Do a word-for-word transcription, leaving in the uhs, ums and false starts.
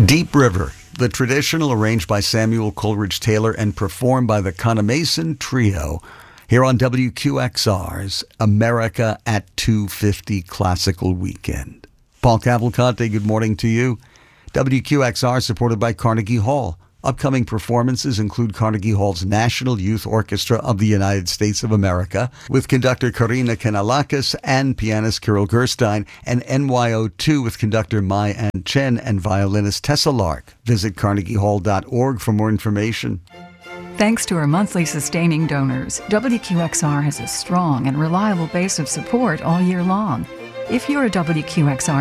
Deep River, the traditional arranged by Samuel Coleridge Taylor and performed by the Conemason Trio, here on W Q X R's America at two fifty Classical Weekend. Paul Cavalcante, good morning to you. W Q X R supported by Carnegie Hall. Upcoming performances include Carnegie Hall's National Youth Orchestra of the United States of America with conductor Karina Kanalakis and pianist Kirill Gerstein, and N Y O two with conductor Mai Ann Chen and violinist Tessa Lark. Visit carnegie hall dot org for more information. Thanks to our monthly sustaining donors, W Q X R has a strong and reliable base of support all year long. If you're a W Q X R